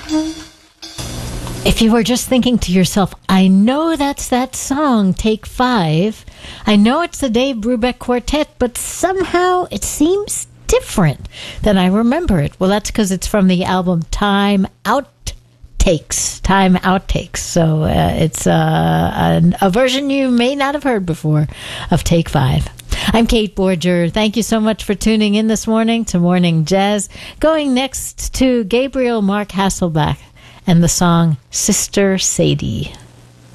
If you were just thinking to yourself, I know that's that song, Take 5. I know it's the Dave Brubeck Quartet, but somehow it seems different than I remember it. Well, that's because it's from the album Time Outtakes. Time Outtakes. So it's a version you may not have heard before of Take 5. I'm Kate Borger. Thank you so much for tuning in this morning to Morning Jazz. Going next to Gabriel Mark Hasselbach and the song Sister Sadie.